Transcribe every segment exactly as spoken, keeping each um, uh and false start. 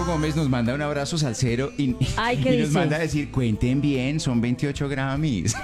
Gómez nos manda un abrazo salsero y, Ay, y ¿qué nos dice? manda a decir, cuenten bien, son veintiocho Grammys.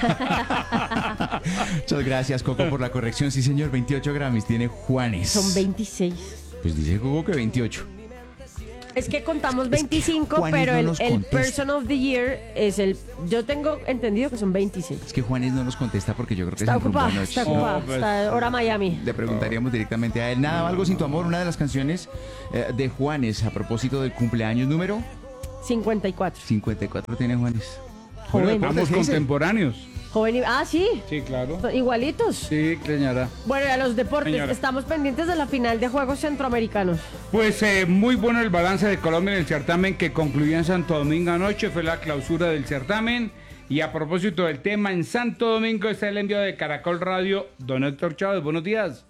Muchas gracias, Coco, por la corrección. Sí, señor, veintiocho Grammys tiene Juanes. Son veintiséis. Pues dice Coco que veintiocho. Es que contamos veinticinco, Juanes pero no el, nos el contesta. Person of the Year es el... Yo tengo entendido que son veintiséis. Es que Juanes no nos contesta porque yo creo que Está es un rumbo ocupada, anoche. está ocupada, No, pues. está hora Miami. Le preguntaríamos directamente a él. Nada, algo sin tu amor, una de las canciones eh, de Juanes a propósito del cumpleaños número cincuenta y cuatro. cincuenta y cuatro tiene Juanes. Joven. Bueno, ¿Cuántos estamos dice? contemporáneos. Joven y... Ah, sí. Sí, claro. Igualitos. Sí, señora. Bueno, y a los deportes, Señora. estamos pendientes de la final de Juegos Centroamericanos. Pues eh, muy bueno el balance de Colombia en el certamen que concluyó en Santo Domingo anoche, fue la clausura del certamen. Y a propósito del tema, en Santo Domingo está el envío de Caracol Radio, don Héctor Chávez. Buenos días.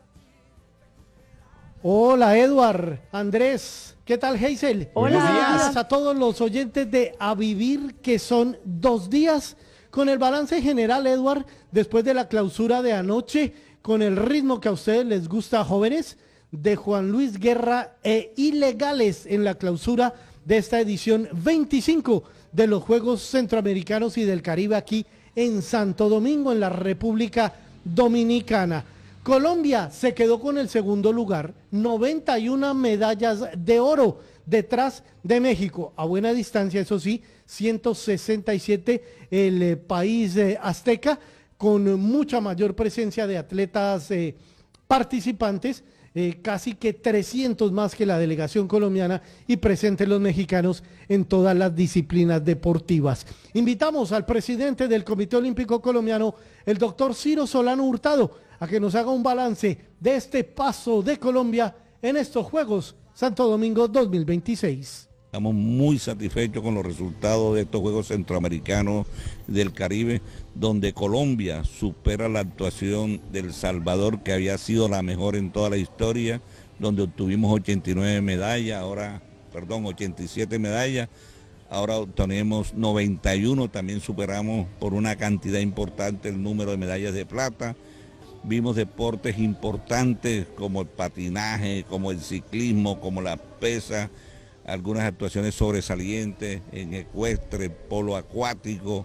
Hola, Edward, Andrés, ¿qué tal, Hazel? Hola. Buenos días a todos los oyentes de A Vivir, que son dos días. Con el balance general, Edward, después de la clausura de anoche, con el ritmo que a ustedes les gusta, jóvenes, de Juan Luis Guerra e Ilegales en la clausura de esta edición veinticinco de los Juegos Centroamericanos y del Caribe aquí en Santo Domingo, en la República Dominicana. Colombia se quedó con el segundo lugar, noventa y una medallas de oro, detrás de México, a buena distancia, eso sí, ciento sesenta y siete el eh, país eh, azteca, con mucha mayor presencia de atletas eh, participantes, eh, casi que trescientos más que la delegación colombiana y presentes los mexicanos en todas las disciplinas deportivas. Invitamos al presidente del Comité Olímpico Colombiano, el doctor Ciro Solano Hurtado, a que nos haga un balance de este paso de Colombia en estos Juegos Santo Domingo dos mil veintiséis. Estamos muy satisfechos con los resultados de estos Juegos Centroamericanos del Caribe, donde Colombia supera la actuación de El Salvador, que había sido la mejor en toda la historia, donde obtuvimos ochenta y nueve medallas, ahora, perdón, ochenta y siete medallas, ahora obtenemos noventa y uno, también superamos por una cantidad importante el número de medallas de plata. Vimos deportes importantes como el patinaje, como el ciclismo, como la pesa, algunas actuaciones sobresalientes en ecuestre, polo acuático,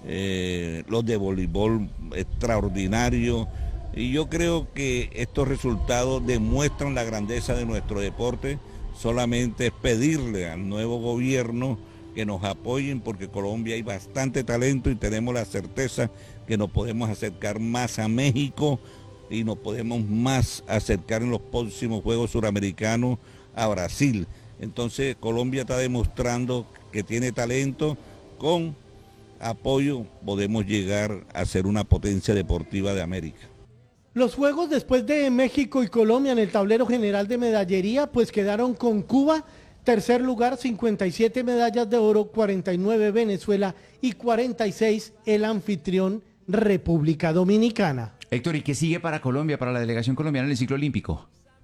eh, los de voleibol extraordinarios. Y yo creo que estos resultados demuestran la grandeza de nuestro deporte. Solamente es pedirle al nuevo gobierno que nos apoyen, porque Colombia hay bastante talento y tenemos la certeza que nos podemos acercar más a México y nos podemos más acercar en los próximos Juegos Suramericanos a Brasil. Entonces Colombia está demostrando que tiene talento, con apoyo podemos llegar a ser una potencia deportiva de América. Los Juegos, después de México y Colombia en el tablero general de medallería, pues quedaron con Cuba, tercer lugar, cincuenta y siete medallas de oro, cuarenta y nueve Venezuela y cuarenta y seis el anfitrión República Dominicana. Héctor, ¿y qué sigue para Colombia, para la delegación colombiana en el ciclo olímpico?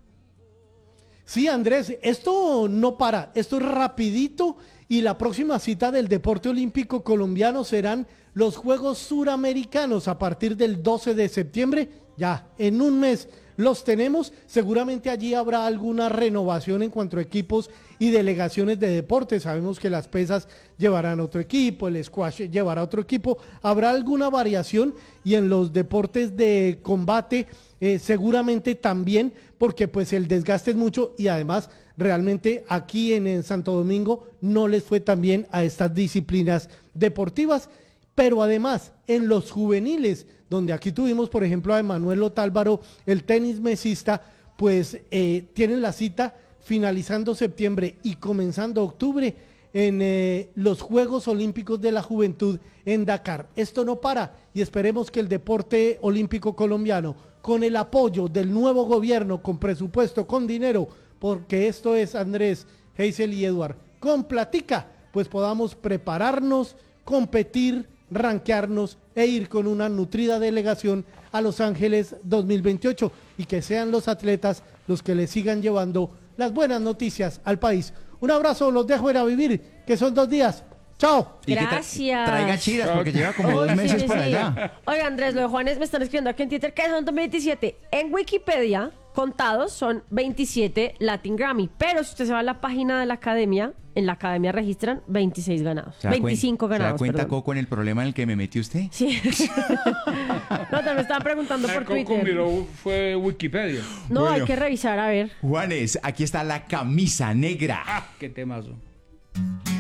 Sí, Andrés, esto no para, esto es rapidito, y la próxima cita del deporte olímpico colombiano serán los Juegos Suramericanos a partir del doce de septiembre, ya en un mes los tenemos. Seguramente allí habrá alguna renovación en cuanto a equipos y delegaciones de deporte. Sabemos que las pesas llevarán otro equipo, el squash llevará otro equipo, habrá alguna variación, y en los deportes de combate eh, seguramente también, porque pues el desgaste es mucho, y además realmente aquí en, en Santo Domingo no les fue tan bien a estas disciplinas deportivas. Pero además en los juveniles, donde aquí tuvimos por ejemplo a Emanuel Otálvaro, el tenis mesista, pues eh, tienen la cita finalizando septiembre y comenzando octubre en eh, los Juegos Olímpicos de la Juventud en Dakar. Esto no para, y esperemos que el deporte olímpico colombiano, con el apoyo del nuevo gobierno, con presupuesto, con dinero, porque esto es, Andrés, Hazel y Edward, con platica, pues podamos prepararnos, competir, rankearnos e ir con una nutrida delegación a Los Ángeles dos mil veintiocho, y que sean los atletas los que le sigan llevando las buenas noticias al país. Un abrazo, los dejo ir a vivir, que son dos días. Chao. Y que tra- Gracias. traiga chidas, porque lleva como Uy, dos sí, meses sí, para sí. allá. Oiga, Andrés, los de Juanes me están escribiendo aquí en Twitter que son dos mil veintisiete. En Wikipedia contados son veintisiete Latin Grammy, pero si usted se va a la página de la academia, en la academia registran veintiséis ganados, ¿Se da cuen- veinticinco ¿Se da ganados, cuenta, perdón. Coco, en el problema en el que me metió usted? Sí. No, te me estaban preguntando Ah, por Coco Twitter. miró, fue Wikipedia. No, Bueno. hay que revisar, a ver. Juanes, aquí está la camisa negra. Ah, qué temazo.